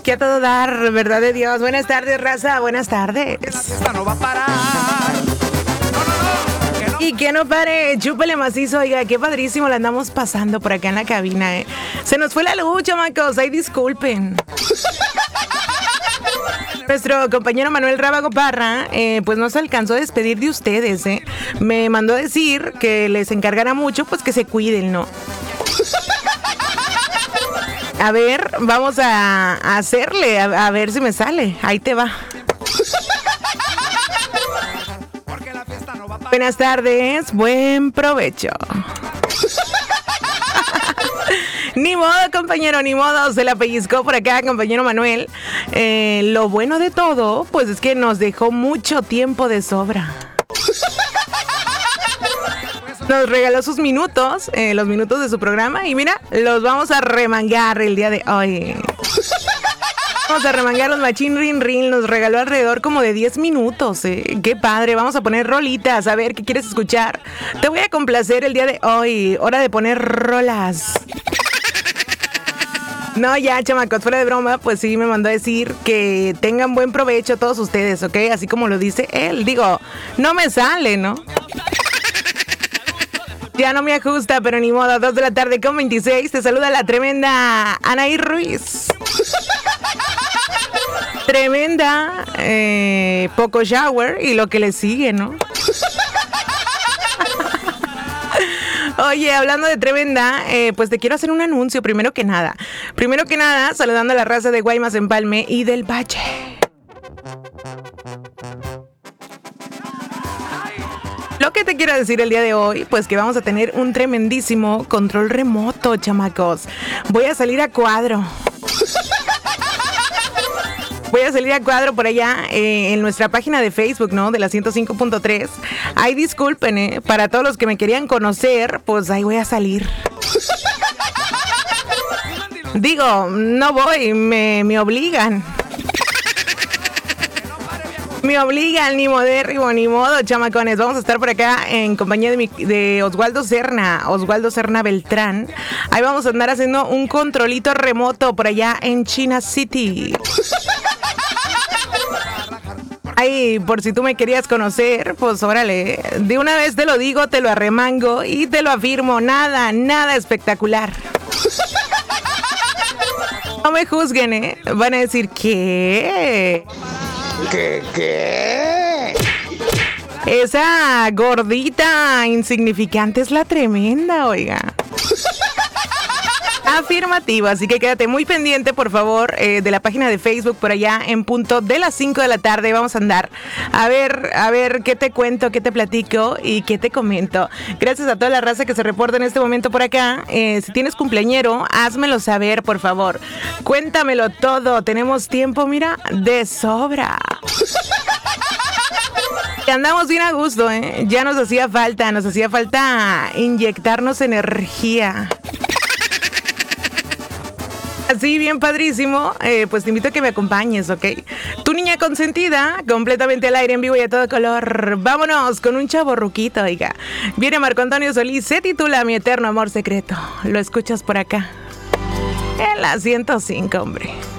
que a todo dar, verdad de Dios. Buenas tardes, raza, buenas tardes. La fiesta no va a parar. Y que no pare, chúpele macizo, oiga, qué padrísimo la andamos pasando por acá en la cabina, ¿eh? Se nos fue la luz, chamacos, ay, disculpen. Nuestro compañero Manuel Rábago Parra, pues no se alcanzó a despedir de ustedes, ¿eh? Me mandó a decir que les encargara mucho, pues que se cuiden, ¿no? A ver, vamos a hacerle, a ver si me sale. Ahí te va. Buenas tardes, buen provecho. Ni modo, compañero, ni modo, se la pellizcó por acá, compañero Manuel. Lo bueno de todo, pues es que nos dejó mucho tiempo de sobra. Nos regaló sus minutos, los minutos de su programa, y mira, los vamos a remangar el día de hoy. Vamos a remangar los machín rin rin, nos regaló alrededor como de 10 minutos, qué padre, vamos a poner rolitas, a ver qué quieres escuchar. Te voy a complacer el día de hoy, hora de poner rolas. No, ya, chamacos, fuera de broma, pues sí me mandó a decir que tengan buen provecho todos ustedes, ¿ok? Así como lo dice él, digo, no me sale, ¿no? Ya no me ajusta, pero ni modo, 2 de la tarde con 26, te saluda la tremenda Anaí Ruiz. Tremenda, poco shower y lo que le sigue, ¿no? Oye, hablando de tremenda, pues te quiero hacer un anuncio primero que nada. Primero que nada, saludando a la raza de Guaymas, Empalme y del Valle. Lo que te quiero decir el día de hoy, pues que vamos a tener un tremendísimo control remoto, chamacos. Voy a salir a cuadro. Voy a salir a cuadro por allá en nuestra página de Facebook, ¿no? De la 105.3. Ay, disculpen, para todos los que me querían conocer, pues ahí voy a salir. Digo, no voy, me obligan. Me obligan, ni modérrimo, ni modo, chamacones. Vamos a estar por acá en compañía de Oswaldo Serna Beltrán. Ahí vamos a andar haciendo un controlito remoto por allá en China City. Ay, por si tú me querías conocer, pues órale, de una vez te lo digo, te lo arremango y te lo afirmo, nada espectacular. No me juzguen, van a decir, ¿qué? ¿Qué? Esa gordita insignificante es la tremenda, oiga. Afirmativo, así que quédate muy pendiente, por favor, de la página de Facebook por allá en punto de las 5 de la tarde. Vamos a andar a ver qué te cuento, qué te platico y qué te comento. Gracias a toda la raza que se reporta en este momento por acá. Si tienes cumpleañero, házmelo saber, por favor. Cuéntamelo todo, tenemos tiempo, mira, de sobra. Y andamos bien a gusto, ya nos hacía falta inyectarnos energía. Así, bien padrísimo, pues te invito a que me acompañes, ¿ok? Tu niña consentida, completamente al aire, en vivo y a todo color. Vámonos con un chavorruquito, oiga. Viene Marco Antonio Solís, se titula Mi Eterno Amor Secreto. Lo escuchas por acá, en la 105, hombre.